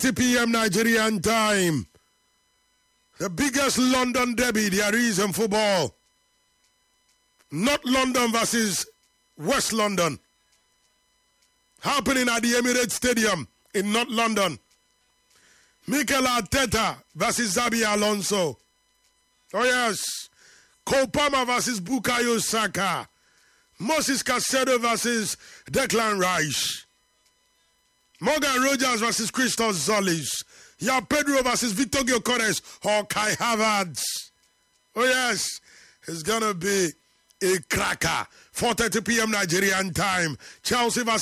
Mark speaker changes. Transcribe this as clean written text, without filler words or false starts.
Speaker 1: 4:30 p.m. Nigerian time. The biggest London derby there is in football. North London versus West London. Happening at the Emirates Stadium in North London. Mikel Arteta versus Xabi Alonso. Oh yes. Cole Palmer versus Bukayo Saka. Moses Caicedo versus Declan Rice. Morgan Rogers versus Christos Zolis. Pedro versus Victor Gyökeres or Kai Havertz. Oh yes, it's gonna be a cracker. 4:30 p.m. Nigerian time. Chelsea versus